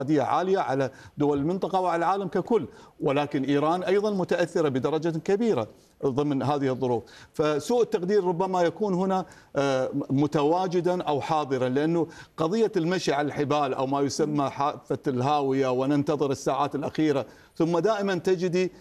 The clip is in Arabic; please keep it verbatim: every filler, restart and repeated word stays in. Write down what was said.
اقتصادية عالية على دول المنطقة وعلى العالم ككل، ولكن إيران أيضا متأثرة بدرجة كبيرة ضمن هذه الظروف. فسوء التقدير ربما يكون هنا متواجدا أو حاضرا، لأنه قضية المشي على الحبال أو ما يسمى حافة الهاوية وننتظر الساعات الأخيرة، ثم دائما تجدي